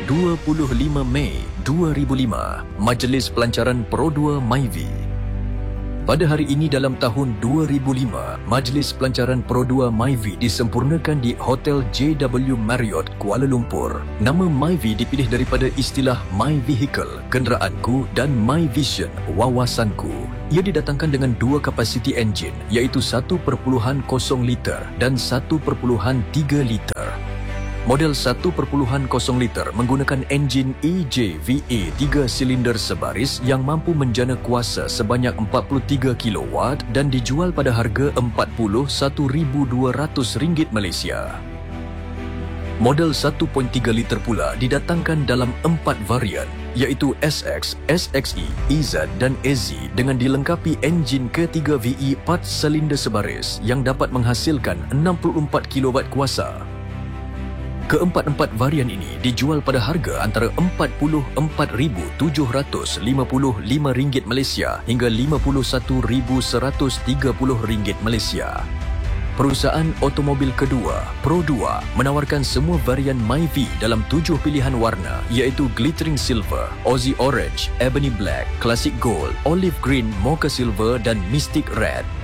25 Mei 2005, Majlis Pelancaran Pro 2 Myvi. Pada hari ini dalam tahun 2005, Majlis Pelancaran Pro 2 Myvi disempurnakan di Hotel JW Marriott, Kuala Lumpur. Nama Myvi dipilih daripada istilah My Vehicle, kenderaanku, dan My Vision, wawasanku. Ia didatangkan dengan dua kapasiti enjin, iaitu 1.0 liter dan 1.3 liter. Model 1.0 liter menggunakan enjin EJVA 3 silinder sebaris yang mampu menjana kuasa sebanyak 43 kW dan dijual pada harga RM41,200 Malaysia. Model 1.3 liter pula didatangkan dalam 4 varian, iaitu SX, SXE, EZ dan SZ dengan dilengkapi enjin K3VE 4 silinder sebaris yang dapat menghasilkan 64 kW kuasa. Keempat-empat varian ini dijual pada harga antara RM44,755 Malaysia hingga RM51,130 Malaysia. Perusahaan automobil kedua, Pro 2, menawarkan semua varian Myvi dalam 7 pilihan warna, iaitu Glittering Silver, Aussie Orange, Ebony Black, Classic Gold, Olive Green, Mocha Silver dan Mystic Red.